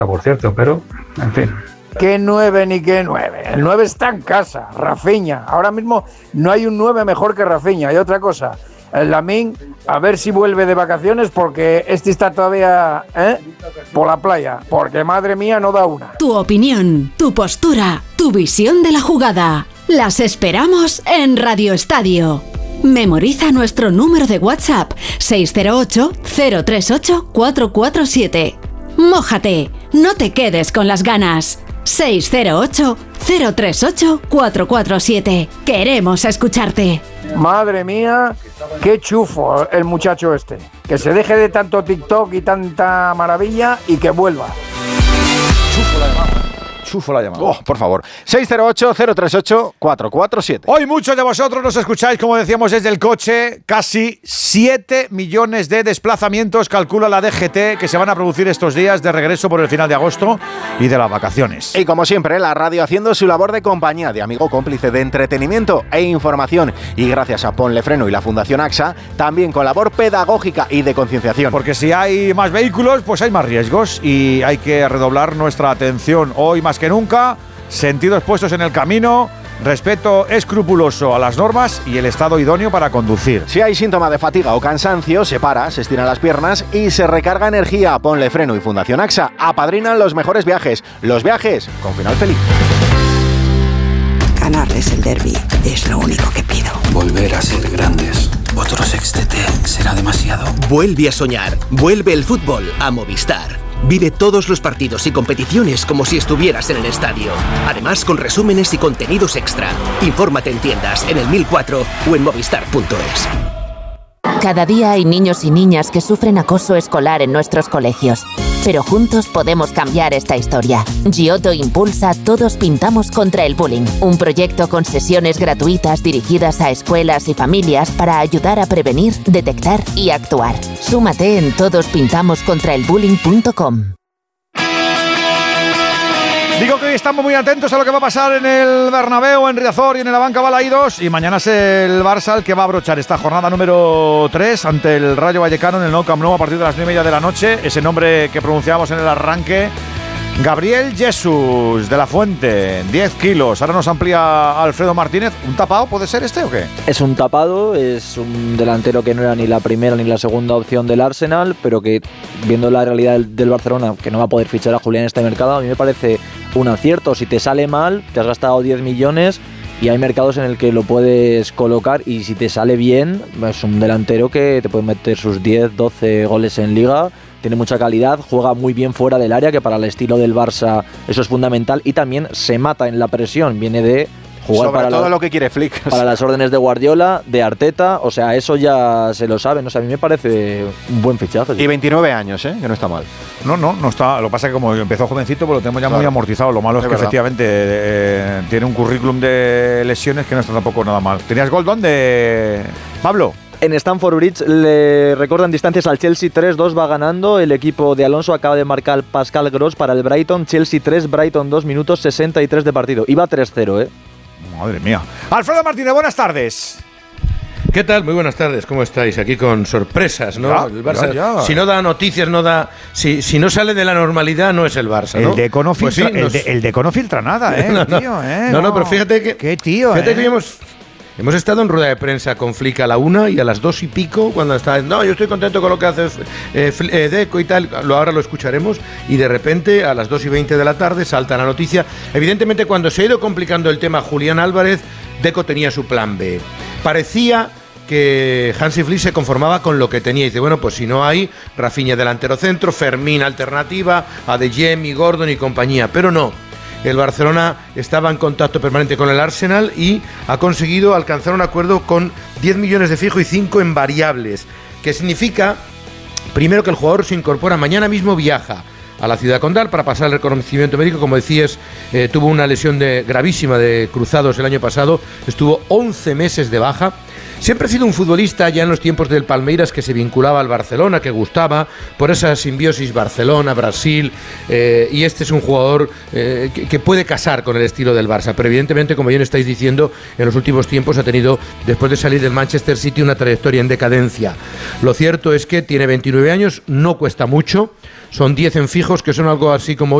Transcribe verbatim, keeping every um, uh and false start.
por cierto, pero, en fin. ¿Qué nueve ni qué nueve? El nueve está en casa, Rafinha. Ahora mismo no hay un nueve mejor que Rafinha. Y otra cosa, el Lamine, a ver si vuelve de vacaciones porque este está todavía ¿eh? por la playa. Porque madre mía no da una. Tu opinión, tu postura, tu visión de la jugada. Las esperamos en Radio Estadio. Memoriza nuestro número de WhatsApp seis cero ocho, cero tres ocho, cuatro cuatro siete. Mójate, no te quedes con las ganas. seis cero ocho, cero tres ocho, cuatro cuatro siete. Queremos escucharte. Madre mía, qué chufo el muchacho este. Que se deje de tanto TikTok y tanta maravilla y que vuelva. Chufo la llamada. Chufo la llamada. Oh, por favor. seis cero ocho, cero tres ocho, cuatro cuatro siete. Hoy muchos de vosotros nos escucháis, como decíamos, desde el coche. Casi siete millones de desplazamientos calcula la D G T que se van a producir estos días de regreso por el final de agosto y de las vacaciones. Y como siempre, la radio haciendo su labor de compañía, de amigo cómplice de entretenimiento e información. Y gracias a Ponle Freno y la Fundación A X A, también con labor pedagógica y de concienciación. Porque si hay más vehículos, pues hay más riesgos y hay que redoblar nuestra atención hoy más que nunca, sentidos puestos en el camino, respeto escrupuloso a las normas y el estado idóneo para conducir. Si hay síntoma de fatiga o cansancio, se para, se estiran las piernas y se recarga energía. Ponle Freno y Fundación A X A apadrinan los mejores viajes, los viajes con final feliz. Ganarles el derbi es lo único que pido. Volver a ser grandes. Otro sextete será demasiado. Vuelve a soñar. Vuelve el fútbol a Movistar. Vive todos los partidos y competiciones como si estuvieras en el estadio. Además, con resúmenes y contenidos extra. Infórmate en tiendas, en el mil cuatro o en movistar punto es. Cada día hay niños y niñas que sufren acoso escolar en nuestros colegios. Pero juntos podemos cambiar esta historia. Giotto impulsa Todos Pintamos contra el Bullying, un proyecto con sesiones gratuitas dirigidas a escuelas y familias para ayudar a prevenir, detectar y actuar. Súmate en todos pintamos contra el bullying punto com. Digo que hoy estamos muy atentos a lo que va a pasar en el Bernabéu, en Riazor y en la Banca Balaídos. Y mañana es el Barça el que va a abrochar esta jornada número tres ante el Rayo Vallecano en el Nou Camp Nou a partir de las nueve y media de la noche. Ese nombre que pronunciábamos en el arranque, Gabriel Jesús de la Fuente, diez kilos. Ahora nos amplía Alfredo Martínez. ¿Un tapado puede ser este o qué? Es un tapado, es un delantero que no era ni la primera ni la segunda opción del Arsenal, pero que, viendo la realidad del, del Barcelona, que no va a poder fichar a Julián en este mercado, a mí me parece un acierto. Si te sale mal, te has gastado diez millones y hay mercados en el que lo puedes colocar, y si te sale bien, es un delantero que te puede meter sus diez, doce goles en Liga. Tiene mucha calidad, juega muy bien fuera del área, que para el estilo del Barça eso es fundamental, y también se mata en la presión, viene de jugar sobre para todo la, lo que quiere Flick, para las órdenes de Guardiola, de Arteta, o sea, eso ya se lo saben. O sea, a mí me parece un buen fichaje. Y veintinueve años, ¿eh? Que no está mal. No, no, no está. Lo que pasa es que como empezó jovencito, pues lo tenemos ya claro, muy amortizado. Lo malo es, es que verdad. efectivamente eh, tiene un currículum de lesiones que no está tampoco nada mal. ¿Tenías gol dónde, Pablo? En Stamford Bridge le recordan distancias al Chelsea. Tres dos va ganando. El equipo de Alonso acaba de marcar Pascal Gross para el Brighton. Chelsea tres, Brighton dos, minutos sesenta y tres de partido. Iba tres cero, ¿eh? Madre mía. Alfredo Martínez, buenas tardes. ¿Qué tal? Muy buenas tardes, ¿cómo estáis? Aquí con sorpresas, ¿no? Ya, el Barça, ya, ya. Si no da noticias, no da. Si, si no sale de la normalidad, no es el Barça, ¿no? El Deco no, pues filtra, sí, nos... el, de, el Deco no filtra nada, ¿eh? no, no, tío, ¿eh? No, no, no, pero fíjate que. Qué tío, fíjate ¿eh? que hemos. Hemos estado en rueda de prensa con Flick a la una y a las dos y pico, cuando está. No, yo estoy contento con lo que hace eh, eh, Deco y tal. Lo, ahora lo escucharemos. Y de repente, a las dos y veinte de la tarde, salta la noticia. Evidentemente, cuando se ha ido complicando el tema Julián Álvarez, Deco tenía su plan B. Parecía que Hansi Flick se conformaba con lo que tenía. Y dice, bueno, pues si no hay, Rafinha delantero centro, Fermín alternativa, Adeyemi, Gordon y compañía. Pero no. El Barcelona estaba en contacto permanente con el Arsenal y ha conseguido alcanzar un acuerdo con diez millones de fijo y cinco en variables, que significa, primero, que el jugador se incorpora, mañana mismo viaja a la ciudad condal para pasar el reconocimiento médico. Como decías, eh, tuvo una lesión de, gravísima de cruzados el año pasado, estuvo once meses de baja. Siempre ha sido un futbolista ya en los tiempos del Palmeiras que se vinculaba al Barcelona, que gustaba por esa simbiosis Barcelona-Brasil, eh, y este es un jugador eh, que, que puede casar con el estilo del Barça, pero evidentemente, como bien estáis diciendo, en los últimos tiempos ha tenido, después de salir del Manchester City, una trayectoria en decadencia. Lo cierto es que tiene veintinueve años, no cuesta mucho, son diez en fijos, que son algo así como